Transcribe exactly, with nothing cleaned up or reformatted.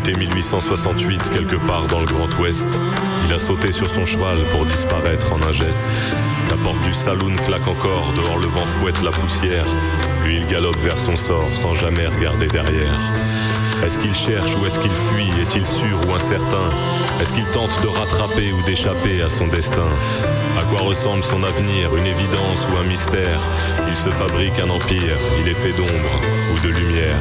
L'été mille huit cent soixante-huit, quelque part dans le Grand Ouest, il a sauté sur son cheval pour disparaître en un geste. La porte du saloon claque encore, dehors le vent fouette la poussière. Lui il galope vers son sort sans jamais regarder derrière. Est-ce qu'il cherche ou est-ce qu'il fuit? Est-il sûr ou incertain? Est-ce qu'il tente de rattraper ou d'échapper à son destin? À quoi ressemble son avenir? Une évidence ou un mystère? Il se fabrique un empire, il est fait d'ombre ou de lumière.